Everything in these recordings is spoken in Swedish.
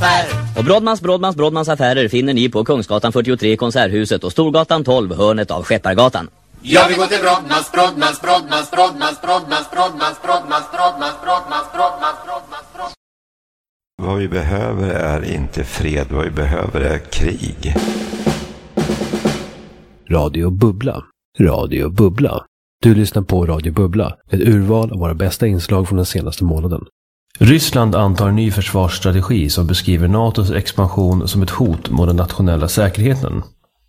affär. Och Brodmans affärer finner ni på Kungsgatan 43 Konserthuset och Storgatan 12 hörnet av Skeppargatan. Jag vill gå till Brodmans. Vad vi behöver är inte fred, vad vi behöver är krig. Radio Bubbla. Radio Bubbla. Du lyssnar på Radio Bubbla, ett urval av våra bästa inslag från den senaste månaden. Ryssland antar en ny försvarsstrategi som beskriver NATOs expansion som ett hot mot den nationella säkerheten.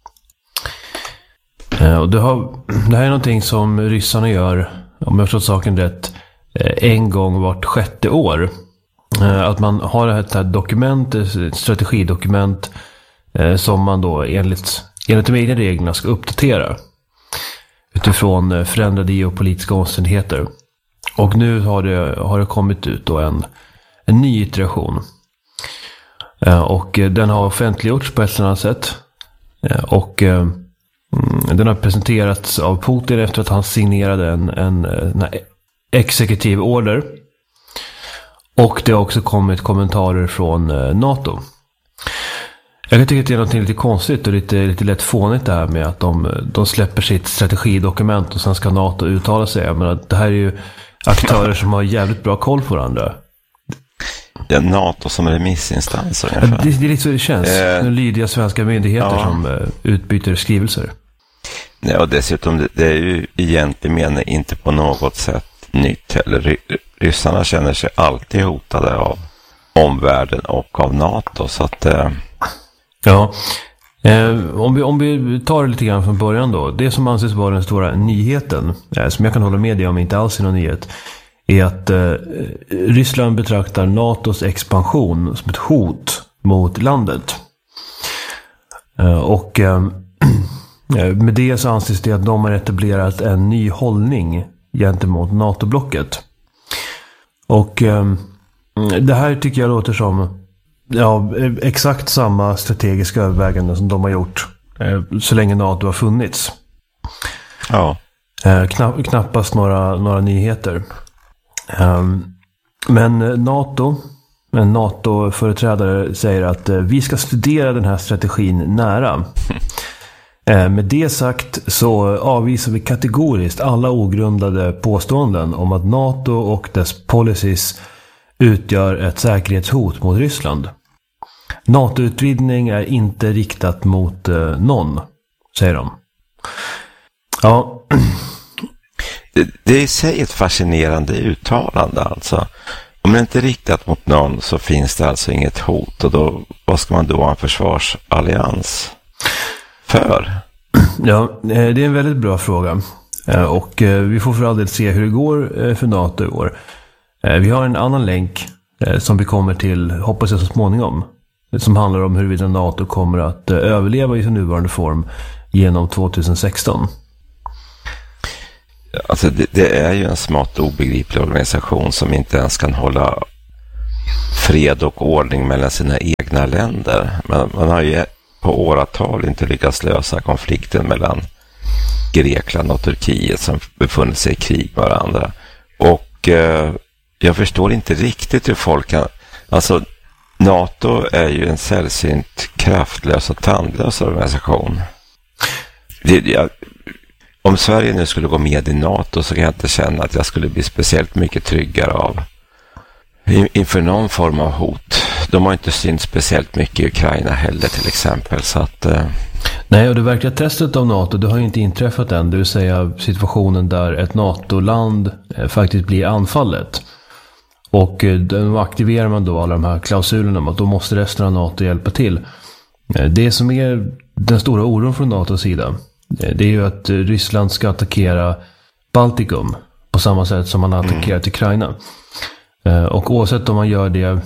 Och det här är någonting som ryssarna gör, om jag förstått saken rätt, en gång vart 6:e år. Att man har ett här dokument, ett strategidokument som man då enligt de egna reglerna ska uppdatera utifrån förändrade geopolitiska omständigheter. Och nu har det kommit ut då en ny iteration. Och den har offentliggjorts på ett eller annat sätt. Och den har presenterats av Putin efter att han signerade en exekutiv order. Och det har också kommit kommentarer från NATO. Jag kan tycka att det är något lite konstigt och lite lätt fånigt det här med att de släpper sitt strategidokument och sen ska NATO uttala sig. Jag menar, det här är ju aktörer som har jävligt bra koll på varandra. Ja, NATO som remissinstans. Det är lite så det känns. Lydiga svenska myndigheter som utbyter skrivelser. Ja, och dessutom det är ju egentligen menar inte på något sätt nytt heller. Ryssarna känner sig alltid hotade av omvärlden och av NATO, så att ja. Om vi tar det lite grann från början då. Det som anses vara den stora nyheten, som jag kan hålla med dig om inte alls är någon nyhet, är att Ryssland betraktar NATOs expansion som ett hot mot landet. Och med det så anses det att de har etablerat en ny hållning gentemot NATO-blocket. Och det här tycker jag låter som exakt samma strategiska överväganden som de har gjort så länge NATO har funnits. Ja. Knappast några nyheter. Men NATO-företrädare säger att vi ska studera den här strategin nära. Med det sagt så avvisar vi kategoriskt alla ogrundade påståenden om att NATO och dess policies utgör ett säkerhetshot mot Ryssland. NATO-utvidgning är inte riktat mot någon, säger de. Ja. Det är i sig ett fascinerande uttalande alltså. Om det inte är riktat mot någon så finns det alltså inget hot, och då, vad ska man då ha en försvarsallians för? Ja, det är en väldigt bra fråga. Och vi får för all del se hur det går för NATO i år. Vi har en annan länk som vi kommer till, hoppas jag så småningom, som handlar om huruvida NATO kommer att överleva i sin nuvarande form genom 2016. Alltså det är ju en smått obegriplig organisation som inte ens kan hålla fred och ordning mellan sina egna länder. Man har ju på åratal inte lyckats lösa konflikten mellan Grekland och Turkiet som befunnit sig i krig med varandra. Och jag förstår inte riktigt hur folk kan... Alltså NATO är ju en sällsynt kraftlös och tandlös organisation. Om Sverige nu skulle gå med i NATO så kan jag inte känna att jag skulle bli speciellt mycket tryggare av inför någon form av hot. De har inte synt speciellt mycket i Ukraina heller till exempel, så att... Nej, och det verkliga testet av NATO, det har ju inte inträffat än. Det vill säga situationen där ett NATO-land faktiskt blir anfallet. Och då aktiverar man då alla de här klausulerna om att då måste resten av NATO hjälpa till. Det som är den stora oron från NATOs sida, det är ju att Ryssland ska attackera Baltikum på samma sätt som man har attackerat Ukraina. Och oavsett om man gör det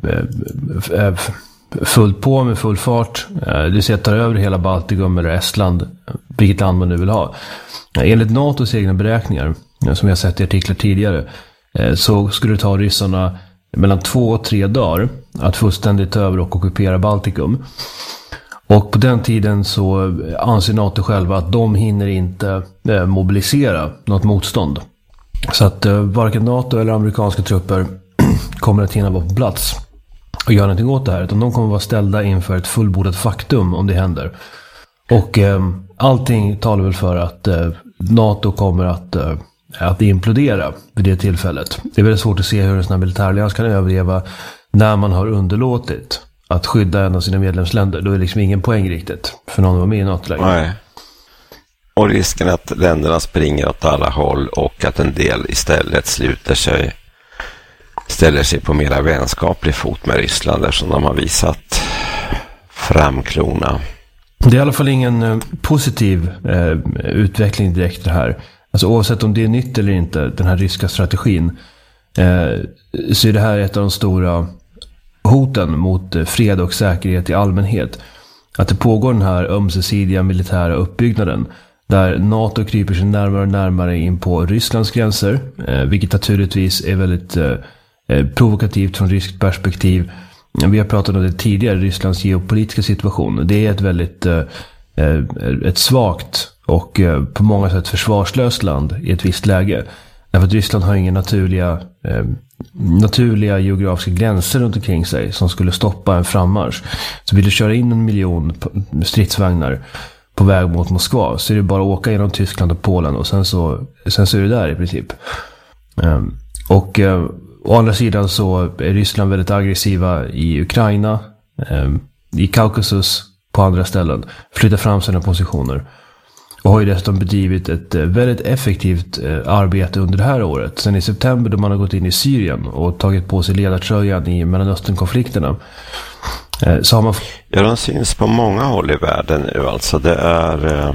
fullt på med full fart, det sätter över hela Baltikum eller Estland, vilket land man nu vill ha. Enligt NATOs egna beräkningar, som jag sett i artiklar tidigare, så skulle det ta ryssarna mellan 2 och 3 dagar att fullständigt över och ockupera Baltikum. Och på den tiden så anser NATO själva att de hinner inte mobilisera något motstånd. Så att varken NATO eller amerikanska trupper kommer att hinna vara på plats och göra någonting åt det här. Utan de kommer vara ställda inför ett fullbordat faktum om det händer. Och allting talar väl för att NATO kommer att implodera vid det tillfället. Det är väldigt svårt att se hur en sån här militärallians kan överleva när man har underlåtit att skydda en av sina medlemsländer. Då är det liksom ingen poäng riktigt för någon att vara med i NATO längre. Nej. Och risken att länderna springer åt alla håll och att en del istället ställer sig på mera vänskaplig fot med Ryssland eftersom de har visat framklona. Det är i alla fall ingen positiv utveckling direkt det här. Alltså oavsett om det är nytt eller inte, den här ryska strategin, så är det här ett av de stora hoten mot fred och säkerhet i allmänhet. Att det pågår den här ömsesidiga militära uppbyggnaden där NATO kryper sig närmare och närmare in på Rysslands gränser, vilket naturligtvis är väldigt provokativt från ryskt perspektiv. Vi har pratat om det tidigare, Rysslands geopolitiska situation. Det är ett väldigt ett svagt och på många sätt försvarslöst land i ett visst läge. Därför att Ryssland har inga naturliga geografiska gränser runt omkring sig som skulle stoppa en frammarsch. Så vill du köra in 1 miljon stridsvagnar på väg mot Moskva så är det bara att åka genom Tyskland och Polen och sen så är det där i princip. Och å andra sidan så är Ryssland väldigt aggressiva i Ukraina, i Kaukasus, på andra ställen. Flyttar fram sina positioner. Och har ju dessutom bedrivit ett väldigt effektivt arbete under det här året. Sen i september då man har gått in i Syrien och tagit på sig ledartröjan i Mellanöstern-konflikterna. Så har man... Ja, de syns på många håll i världen nu. Alltså det är...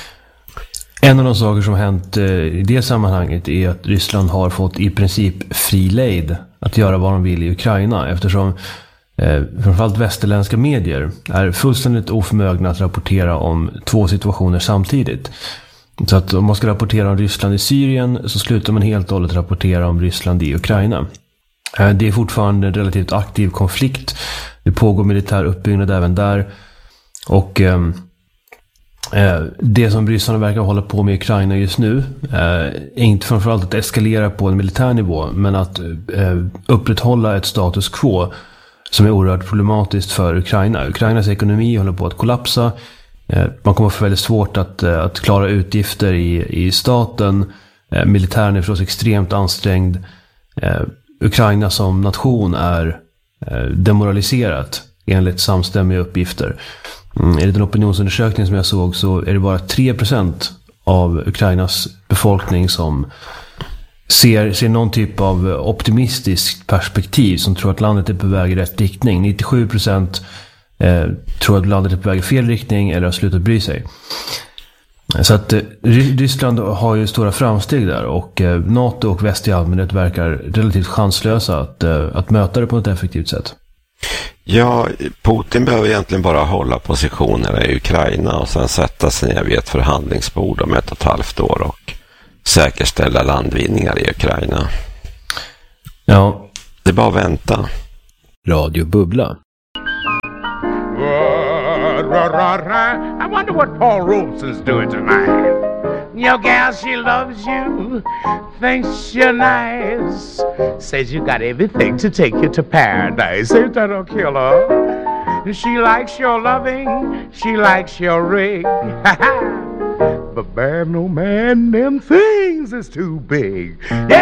En av de saker som hänt i det sammanhanget är att Ryssland har fått i princip fri lejd att göra vad de vill i Ukraina. Eftersom framförallt västerländska medier är fullständigt oförmögna att rapportera om 2 situationer samtidigt. Så att om man ska rapportera om Ryssland i Syrien så slutar man helt och hållet rapportera om Ryssland i Ukraina. Det är fortfarande en relativt aktiv konflikt. Det pågår militär uppbyggnad även där. Och det som ryssarna verkar hålla på med i Ukraina just nu är inte framförallt att eskalera på en militär nivå, men att upprätthålla ett status quo som är oerhört problematiskt för Ukraina. Ukrainas ekonomi håller på att kollapsa. Man kommer få väldigt svårt att klara utgifter i staten. Militären är förstås extremt ansträngd. Ukraina som nation är demoraliserat enligt samstämmiga uppgifter. Enligt en opinionsundersökning som jag såg så är det bara 3% av Ukrainas befolkning som ser någon typ av optimistiskt perspektiv som tror att landet är på väg i rätt riktning. 97% tror att landet är på väg i fel riktning eller har slutat bry sig. Så att Ryssland har ju stora framsteg där och NATO och väst i allmänhet verkar relativt chanslösa att möta det på ett effektivt sätt. Ja, Putin behöver egentligen bara hålla positionerna i Ukraina och sen sätta sig ner vid ett förhandlingsbord om 1,5 år och säkerställa landvinningar i Ukraina. Ja. Det är bara att vänta. Radio Bubbla. I wonder what Paul Roleson's doing tonight. Your gal, she loves you, thinks you're nice, says you got everything to take you to paradise. Ain't that a killer? She likes your loving, she likes your ring. But man, no man, them things is too big. Yeah.